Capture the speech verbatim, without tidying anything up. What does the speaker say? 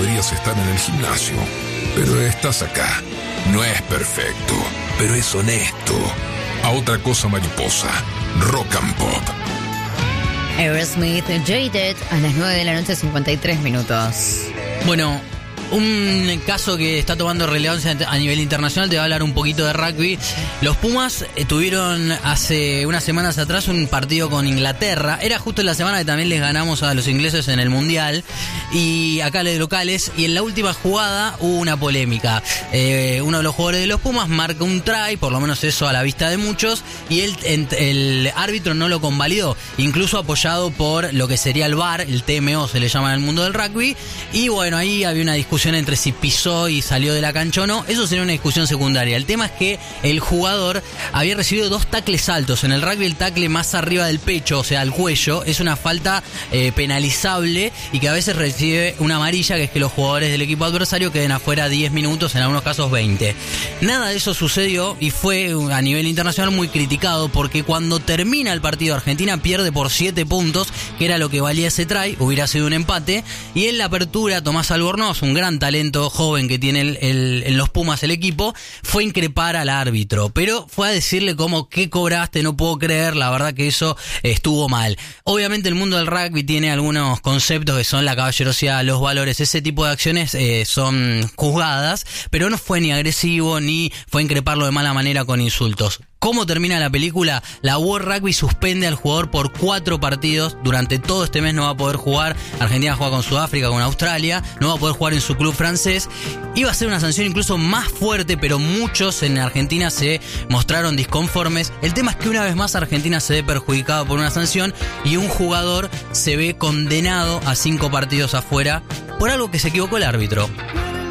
podrías estar en el gimnasio, pero estás acá. No es perfecto, pero es honesto. A otra cosa mariposa, Rock and Pop. Aerosmith, Jaded, a las nueve de la noche, cincuenta y tres minutos. Bueno, un caso que está tomando relevancia a nivel internacional, te va a hablar un poquito de rugby. Los Pumas eh, tuvieron hace unas semanas atrás un partido con Inglaterra. Era justo en la semana que también les ganamos a los ingleses en el Mundial. Y acá de locales. Y en la última jugada hubo una polémica. Eh, uno de los jugadores de los Pumas marca un try, por lo menos eso a la vista de muchos. Y el, el árbitro no lo convalidó. Incluso apoyado por lo que sería el V A R, el T M O se le llama en el mundo del rugby. Y bueno, ahí había una discusión entre si pisó y salió de la cancha o no. Eso sería una discusión secundaria. El tema es que el jugador había recibido dos tacles altos. En el rugby el tacle más arriba del pecho, o sea, al cuello, es una falta eh, penalizable y que a veces recibe una amarilla, que es que los jugadores del equipo adversario queden afuera diez minutos, en algunos casos veinte. Nada de eso sucedió y fue a nivel internacional muy criticado, porque cuando termina el partido Argentina pierde por siete puntos, que era lo que valía ese try, hubiera sido un empate, y en la apertura Tomás Albornoz, un gran talento joven que tiene el, el, en los Pumas el equipo, fue a increpar al árbitro, pero fue a decirle como, ¿qué cobraste? No puedo creer, la verdad que eso estuvo mal. Obviamente el mundo del rugby tiene algunos conceptos que son la caballerosidad, los valores, ese tipo de acciones eh, son juzgadas, pero no fue ni agresivo ni fue a increparlo de mala manera con insultos. ¿Cómo termina la película? La World Rugby suspende al jugador por cuatro partidos. Durante todo este mes no va a poder jugar. Argentina juega con Sudáfrica, con Australia. No va a poder jugar en su club francés. Iba a ser una sanción incluso más fuerte, pero muchos en Argentina se mostraron disconformes. El tema es que una vez más Argentina se ve perjudicado por una sanción y un jugador se ve condenado a cinco partidos afuera por algo que se equivocó el árbitro.